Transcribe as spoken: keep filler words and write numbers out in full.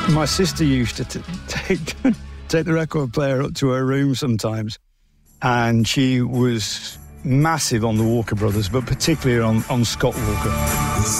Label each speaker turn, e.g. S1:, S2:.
S1: My sister used to t- take take the record player up to her room sometimes, and she was massive on the Walker Brothers, but particularly on, on Scott Walker.